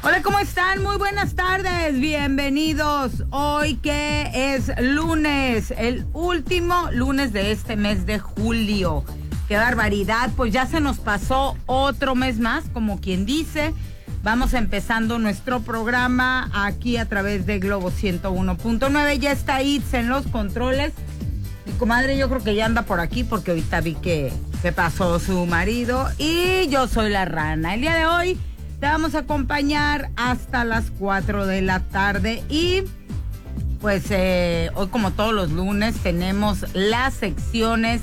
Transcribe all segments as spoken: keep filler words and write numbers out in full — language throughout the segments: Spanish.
Hola, ¿cómo están? Muy buenas tardes, bienvenidos. Hoy que es lunes, el último lunes de este mes de julio. ¡Qué barbaridad! Pues ya se nos pasó otro mes más, como quien dice. Vamos empezando nuestro programa aquí a través de Globo ciento uno punto nueve. Ya está Itz en los controles. Mi comadre yo creo que ya anda por aquí porque ahorita vi que se pasó su marido. Y yo soy la Rana. El día de hoy te vamos a acompañar hasta las cuatro de la tarde y pues eh, hoy como todos los lunes tenemos las secciones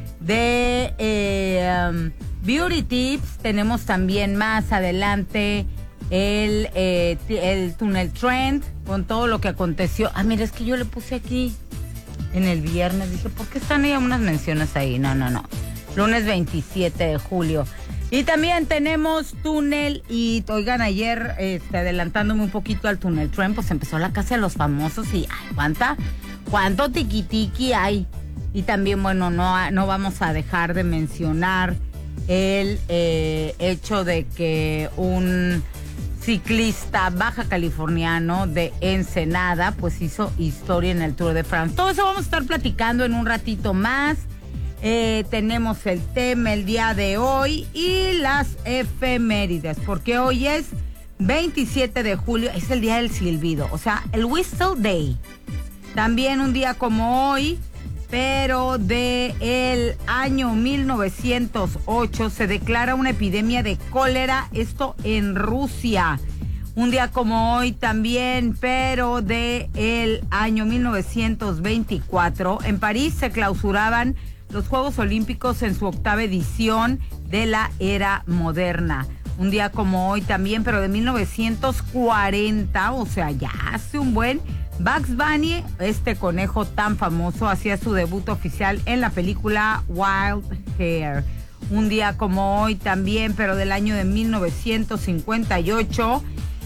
de eh, um, Beauty Tips. Tenemos también más adelante el, eh, el Túnel Trend con todo lo que aconteció. Ah, mira, es que yo le puse aquí en el viernes. Dije, ¿por qué están ahí unas menciones ahí? No, no, no. Lunes veintisiete de julio. Y también tenemos túnel y, oigan, ayer, este, adelantándome un poquito al Túnel Trend, pues empezó la Casa de los Famosos y, ay, ¿cuánta? ¿Cuánto tiquitiqui hay? Y también, bueno, no, no vamos a dejar de mencionar el eh, hecho de que un ciclista baja californiano de Ensenada, pues hizo historia en el Tour de France. Todo eso vamos a estar platicando en un ratito más. Eh, tenemos el tema el día de hoy y las efemérides, porque hoy es veintisiete de julio, es el día del silbido, o sea, el Whistle Day. También un día como hoy, pero de el año mil novecientos ocho, se declara una epidemia de cólera, esto en Rusia. Un día como hoy también, pero de el año mil novecientos veinticuatro, en París se clausuraban los Juegos Olímpicos en su octava edición de la era moderna. Un día como hoy también, pero de mil novecientos cuarenta, o sea, ya hace un buen... Bugs Bunny, este conejo tan famoso, hacía su debut oficial en la película Wild Hair. Un día como hoy también, pero del año de mil novecientos cincuenta y ocho,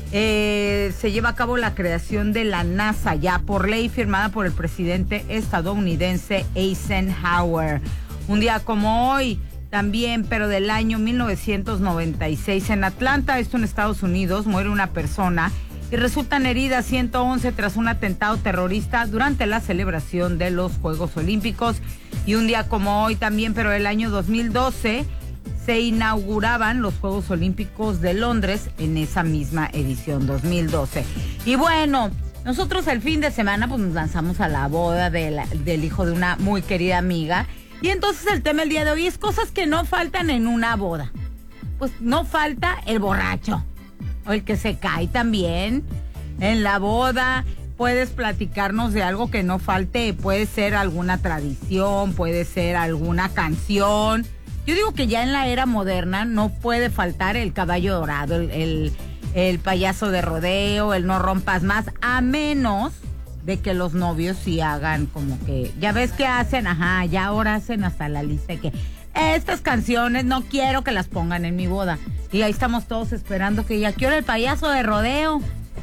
eh, se lleva a cabo la creación de la NASA, ya por ley firmada por el presidente estadounidense Eisenhower. Un día como hoy también, pero del año mil novecientos noventa y seis, en Atlanta, esto en Estados Unidos, muere una persona y resultan heridas ciento once tras un atentado terrorista durante la celebración de los Juegos Olímpicos. Y un día como hoy también, pero el año dos mil doce, se inauguraban los Juegos Olímpicos de Londres en esa misma edición, dos mil doce. Y bueno, nosotros el fin de semana pues nos lanzamos a la boda de la, del hijo de una muy querida amiga. Y entonces el tema el día de hoy es cosas que no faltan en una boda. Pues no falta el borracho. O el que se cae también en la boda. Puedes platicarnos de algo que no falte. Puede ser alguna tradición, puede ser alguna canción. Yo digo que ya en la era moderna no puede faltar el caballo dorado, el, el, el payaso de rodeo, el no rompas más, a menos de que los novios sí hagan como que, ya ves que hacen, ajá, ya ahora hacen hasta la lista de que estas canciones no quiero que las pongan en mi boda. Y ahí estamos todos esperando que ya quiero el payaso de rodeo.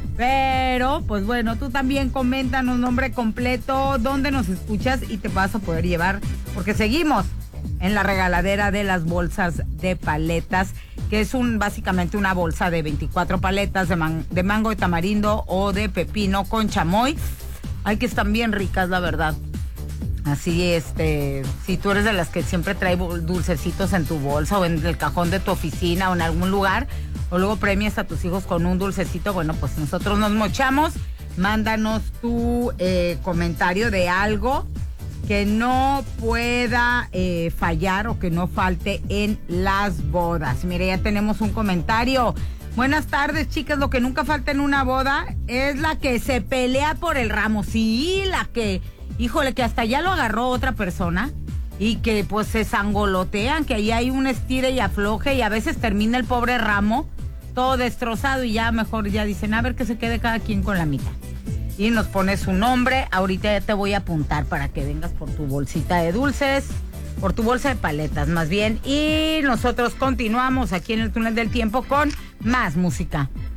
Pero, pues bueno, tú también coméntanos nombre completo, dónde nos escuchas y te vas a poder llevar, porque seguimos en la regaladera de las bolsas de paletas, que es un básicamente una bolsa de veinticuatro paletas de, man, de mango de tamarindo o de pepino con chamoy. Ay, que están bien ricas, la verdad. Así, este, si tú eres de las que siempre trae dulcecitos en tu bolsa o en el cajón de tu oficina o en algún lugar, o luego premias a tus hijos con un dulcecito, bueno, pues nosotros nos mochamos. Mándanos tu eh, comentario de algo que no pueda eh, fallar o que no falte en las bodas. Mire, ya tenemos un comentario. Buenas tardes, chicas. Lo que nunca falta en una boda es la que se pelea por el ramo. Sí, la que... Híjole, que hasta ya lo agarró otra persona y que pues se sangolotean, que ahí hay un estire y afloje y a veces termina el pobre ramo todo destrozado y ya mejor ya dicen, a ver que se quede cada quien con la mitad. Y nos pone su nombre, ahorita ya te voy a apuntar para que vengas por tu bolsita de dulces, por tu bolsa de paletas más bien. Y nosotros continuamos aquí en el Túnel del Tiempo con más música.